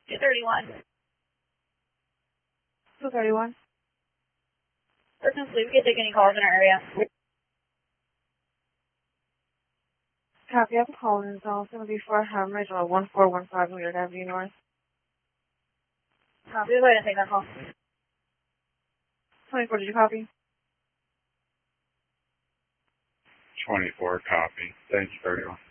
231. 231. Person asleep, we can't take any calls in our area. Copy, I have a call in zone. It's going to be for Hemorrhage on 1415 Willard Avenue North. Copy, go ahead and take that call. 24, did you copy? 24, copy. Thank you very much.